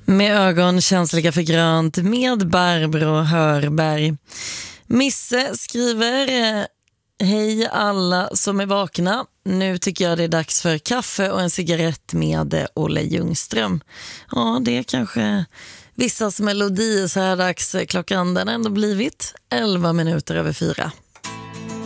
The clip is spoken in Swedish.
Med ögon känsliga för grönt med Barbro Hörberg. Misse skriver: hej alla som är vakna. Nu tycker jag det är dags för kaffe och en cigarett med Olle Ljungström. Ja, det är kanske vissas melodi så här dags. Klockan den ändå blivit 11 minuter över 4.